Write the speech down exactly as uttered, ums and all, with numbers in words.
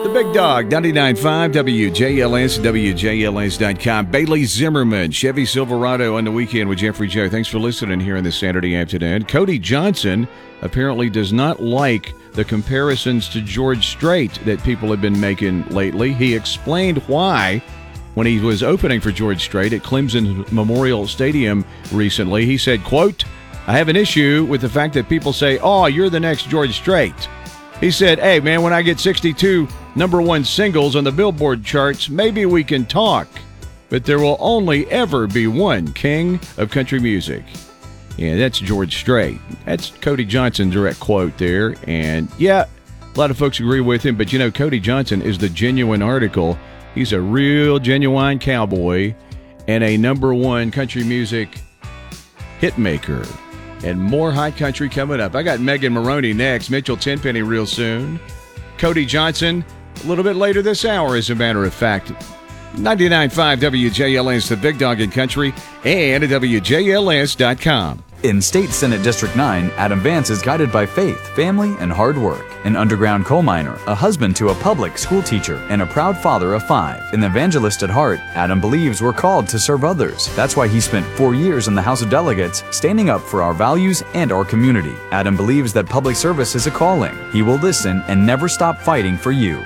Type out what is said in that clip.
The Big Dog, ninety-nine point five W J L S, W J L S dot com. Bailey Zimmerman, Chevy Silverado on the weekend with Jeffrey Joe. Thanks for listening here on this Saturday afternoon. Cody Johnson apparently does not like the comparisons to George Strait that people have been making lately. He explained why when he was opening for George Strait at Clemson Memorial Stadium recently. He said, quote, "I have an issue with the fact that people say, oh, you're the next George Strait." He said, hey, man, when I get sixty-two number one singles on the Billboard charts, maybe we can talk. But there will only ever be one king of country music. Yeah, that's George Strait. That's Cody Johnson's direct quote there. And, yeah, a lot of folks agree with him. But, you know, Cody Johnson is the genuine article. He's a real, genuine cowboy and a number one country music hit maker. And more hot country coming up. I got Megan Maroney next. Mitchell Tenpenny real soon. Cody Johnson a little bit later this hour, as a matter of fact. ninety-nine point five W J L S, the Big Dog in Country, and at W J L S dot com. In State Senate District nine, Adam Vance is guided by faith, family, and hard work. An underground coal miner, a husband to a public school teacher, and a proud father of five. An evangelist at heart, Adam believes we're called to serve others. That's why he spent four years in the House of Delegates, standing up for our values and our community. Adam believes that public service is a calling. He will listen and never stop fighting for you.